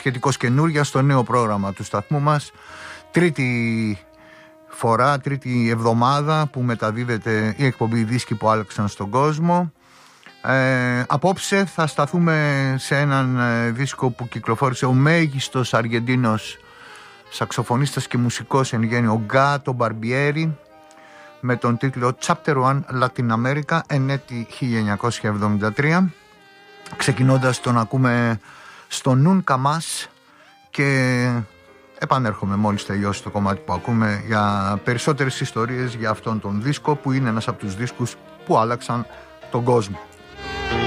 σχετικώς καινούρια στο νέο πρόγραμμα του σταθμού μας. Τρίτη εβδομάδα που μεταδίδεται η εκπομπή «Δίσκοι που άλλαξαν στον κόσμο». Απόψε θα σταθούμε σε έναν δίσκο που κυκλοφόρησε ο μέγιστος Αργεντίνος σαξοφωνίστας και μουσικός εν γέννη, ο Γκάτο Μπαρμπιέρι, με τον τίτλο Chapter 1 Latin America, εν έτη 1973. Ξεκινώντας τον ακούμε στο Nunca Más και επανέρχομαι μόλις τελειώσει το κομμάτι που ακούμε για περισσότερες ιστορίες για αυτόν τον δίσκο, που είναι ένας από τους δίσκους που άλλαξαν τον κόσμο.